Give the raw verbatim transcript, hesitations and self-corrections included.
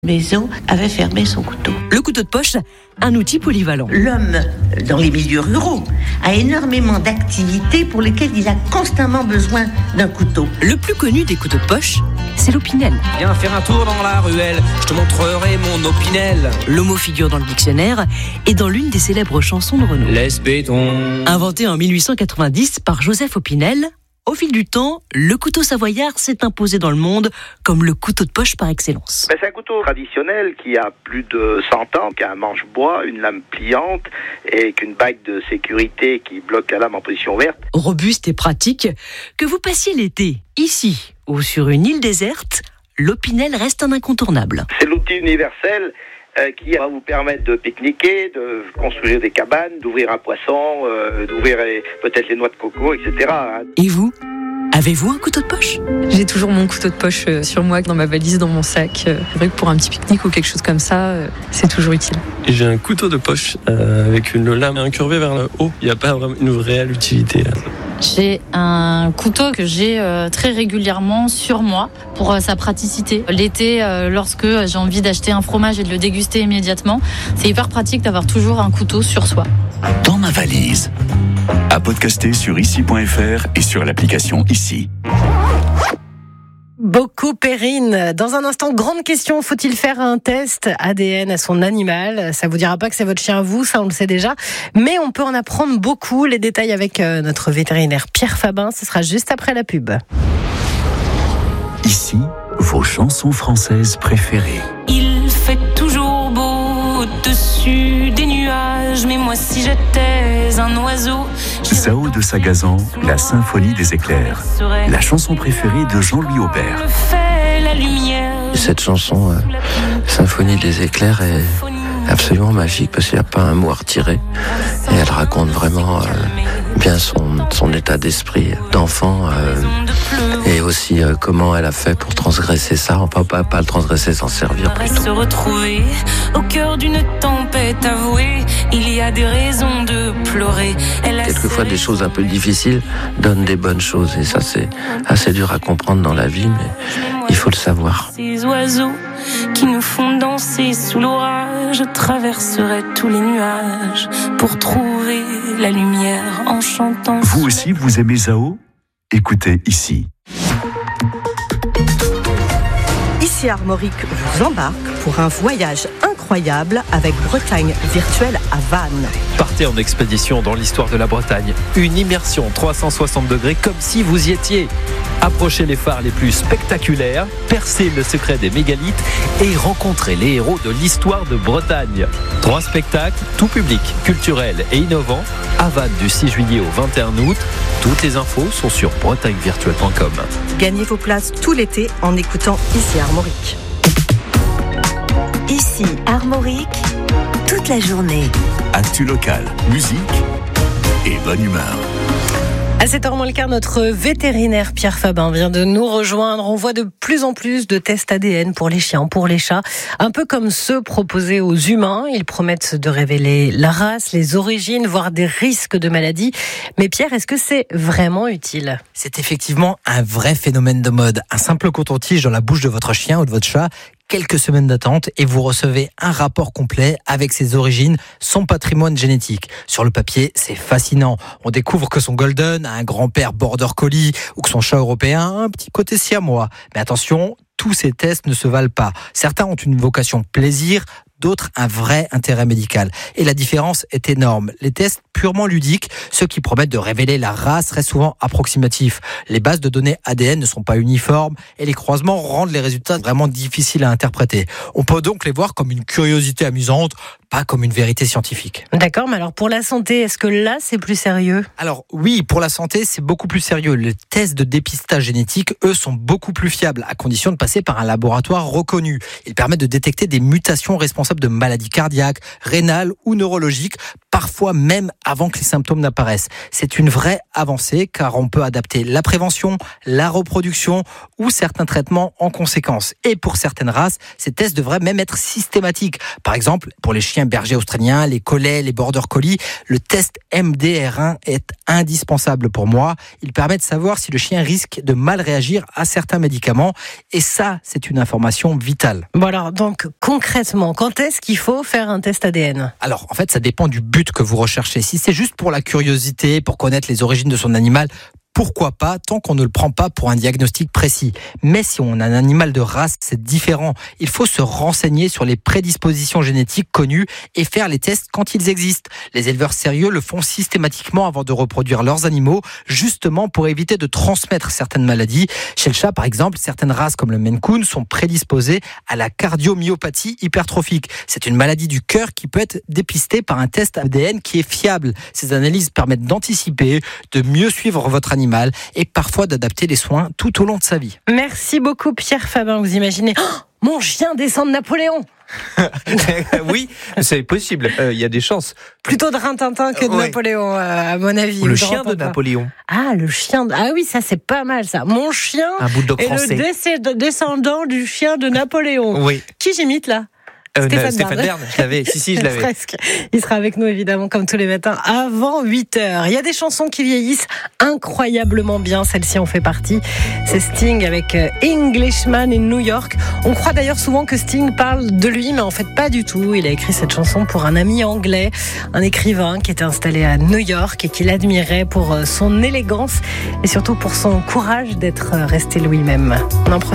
Maison avait fermé son couteau. Le couteau de poche, un outil polyvalent. L'homme, dans les milieux ruraux, a énormément d'activités pour lesquelles il a constamment besoin d'un couteau. Le plus connu des couteaux de poche, c'est l'opinel. Viens faire un tour dans la ruelle, je te montrerai mon opinel. Le mot figure dans le dictionnaire et dans l'une des célèbres chansons de Renaud. Laisse béton. Inventé en mille huit cent quatre-vingt-dix par Joseph Opinel, au fil du temps, le couteau savoyard s'est imposé dans le monde comme le couteau de poche par excellence. Ben, c'est un couteau traditionnel qui a plus de cent ans, qui a un manche-bois, une lame pliante et qu'une bague de sécurité qui bloque la lame en position verte. Robuste et pratique, que vous passiez l'été, ici ou sur une île déserte, l'Opinel reste un incontournable. C'est l'outil universel euh, qui va vous permettre de pique-niquer, de construire des cabanes, d'ouvrir un poisson, euh, d'ouvrir les, peut-être les noix de coco, et cetera. Et vous ? Avez-vous un couteau de poche ? J'ai toujours mon couteau de poche sur moi, dans ma valise, dans mon sac. C'est vrai que pour un petit pique-nique ou quelque chose comme ça, c'est toujours utile. J'ai un couteau de poche euh, avec une lame incurvée vers le haut. Il n'y a pas vraiment une réelle utilité. J'ai un couteau que j'ai euh, très régulièrement sur moi pour euh, sa praticité. L'été, euh, lorsque j'ai envie d'acheter un fromage et de le déguster immédiatement, c'est hyper pratique d'avoir toujours un couteau sur soi. Dans ma valise. À podcaster sur ici point f r et sur l'application Ici. Beaucoup Perrine. Dans un instant, grande question, faut-il faire un test A D N à son animal ? Ça vous dira pas que c'est votre chien à vous, ça on le sait déjà. Mais on peut en apprendre beaucoup. Les détails avec notre vétérinaire Pierre Fabin, ce sera juste après la pub. Ici, vos chansons françaises préférées. Il fait toujours beau au-dessus des nuages, mais moi si j'étais un oiseau... Zao de Sagazan, la symphonie des éclairs. La chanson préférée de Jean-Louis Aubert. Cette chanson, euh, Symphonie des éclairs, est absolument magique parce qu'il n'y a pas un mot à retirer. Et elle raconte vraiment euh, bien son, son état d'esprit d'enfant euh, et aussi euh, comment elle a fait pour transgresser ça. Enfin, pas, pas le transgresser, s'en servir plutôt. Se retrouver au cœur d'une tempête avouée, il y a des raisons de pleurer. Quelquefois, des choses un peu difficiles donnent des bonnes choses. Et ça, c'est assez dur à comprendre dans la vie, mais il faut le savoir. Ces oiseaux qui nous font danser sous l'orage, je traverserai tous les nuages pour trouver la lumière en chantant. Vous aussi, vous aimez Zao ? Écoutez Ici. Ici Armorique vous embarque pour un voyage incroyable avec Bretagne virtuelle à Vannes. Partez en expédition dans l'histoire de la Bretagne. Une immersion trois cent soixante degrés comme si vous y étiez. Approchez les phares les plus spectaculaires, percez le secret des mégalithes et rencontrez les héros de l'histoire de Bretagne. Trois spectacles, tout public, culturels et innovants, à Vannes du six juillet au vingt et un août. Toutes les infos sont sur bretagne virtuelle point com. Gagnez vos places tout l'été en écoutant Ici Armorique. Ici Armorique, toute la journée. Actu local, musique et bonne humeur. À sept heures moins le quart, notre vétérinaire Pierre Fabin vient de nous rejoindre. On voit de plus en plus de tests A D N pour les chiens, pour les chats, un peu comme ceux proposés aux humains. Ils promettent de révéler la race, les origines, voire des risques de maladies. Mais Pierre, est-ce que c'est vraiment utile ? C'est effectivement un vrai phénomène de mode. Un simple coton-tige dans la bouche de votre chien ou de votre chat, quelques semaines d'attente et vous recevez un rapport complet avec ses origines, son patrimoine génétique. Sur le papier, c'est fascinant. On découvre que son golden a un grand-père border collie ou que son chat européen a un petit côté siamois. Mais attention, tous ces tests ne se valent pas. Certains ont une vocation plaisir, d'autres un vrai intérêt médical. Et la différence est énorme. Les tests purement ludiques, ceux qui promettent de révéler la race, restent souvent approximatifs. Les bases de données A D N ne sont pas uniformes et les croisements rendent les résultats vraiment difficiles à interpréter. On peut donc les voir comme une curiosité amusante, pas comme une vérité scientifique. D'accord, mais alors pour la santé, est-ce que là c'est plus sérieux ? Alors oui, pour la santé, c'est beaucoup plus sérieux. Les tests de dépistage génétique, eux, sont beaucoup plus fiables, à condition de passer par un laboratoire reconnu. Ils permettent de détecter des mutations responsables de maladies cardiaques, rénales ou neurologiques, parfois parfois même avant que les symptômes n'apparaissent. C'est une vraie avancée car on peut adapter la prévention, la reproduction ou certains traitements en conséquence. Et pour certaines races, ces tests devraient même être systématiques. Par exemple, pour les chiens bergers australiens, les collets, les border collies, le test M D R un est indispensable pour moi. Il permet de savoir si le chien risque de mal réagir à certains médicaments. Et ça, c'est une information vitale. Bon alors, donc concrètement, quand est-ce qu'il faut faire un test A D N ? Alors, en fait, ça dépend du but que vous recherchez. Si c'est juste pour la curiosité, pour connaître les origines de son animal, pourquoi pas, tant qu'on ne le prend pas pour un diagnostic précis. Mais si on a un animal de race, c'est différent. Il faut se renseigner sur les prédispositions génétiques connues et faire les tests quand ils existent. Les éleveurs sérieux le font systématiquement avant de reproduire leurs animaux, justement pour éviter de transmettre certaines maladies. Chez le chat, par exemple, certaines races comme le Maine Coon sont prédisposées à la cardiomyopathie hypertrophique. C'est une maladie du cœur qui peut être dépistée par un test A D N qui est fiable. Ces analyses permettent d'anticiper, de mieux suivre votre animal et parfois d'adapter les soins tout au long de sa vie. Merci beaucoup Pierre Fabin. Vous imaginez, oh, mon chien descend de Napoléon. Oui, c'est possible. Il euh, y a des chances. Plutôt de Rintintin que de ouais. Napoléon, euh, à mon avis. Ou le chien de Napoléon. Ah, le chien. De... Ah oui, ça c'est pas mal ça. Mon chien Un bulldog est français. le décé- descendant du chien de Napoléon. Oui. Qui j'imite là ? Euh, Stéphane, Stéphane Bern, Bern, je l'avais. Si, si, je l'avais. Presque. Il sera avec nous, évidemment, comme tous les matins, avant huit heures. Il y a des chansons qui vieillissent incroyablement bien. Celle-ci en fait partie. C'est Sting avec Englishman in New York. On croit d'ailleurs souvent que Sting parle de lui, mais en fait, pas du tout. Il a écrit cette chanson pour un ami anglais, un écrivain qui était installé à New York et qui l'admirait pour son élégance et surtout pour son courage d'être resté lui-même. On en